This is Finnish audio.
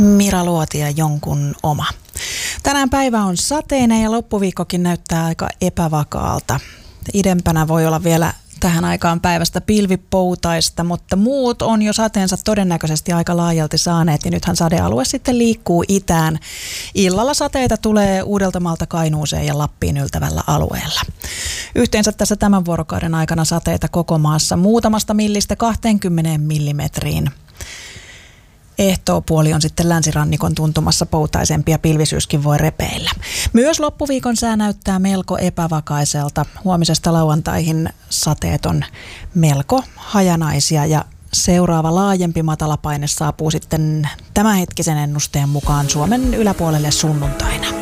Mira Luoti ja jonkun oma. Tänään päivä on sateinen ja loppuviikkokin näyttää aika epävakaalta. Idempänä voi olla vielä tähän aikaan päivästä pilvipoutaista, mutta muut on jo sateensa todennäköisesti aika laajalti saaneet ja nythän sadealue sitten liikkuu itään. Illalla sateita tulee Uudeltamaalta Kainuuseen ja Lappiin yltävällä alueella. Yhteensä tässä tämän vuorokauden aikana sateita koko maassa muutamasta millistä 20 millimetriin. Ehtoopuoli on sitten länsirannikon tuntumassa poutaisempia, pilvisyyskin voi repeillä. Myös loppuviikon sää näyttää melko epävakaiselta. Huomisesta lauantaihin sateet on melko hajanaisia ja seuraava laajempi matalapaine saapuu sitten tämänhetkisen ennusteen mukaan Suomen yläpuolelle sunnuntaina.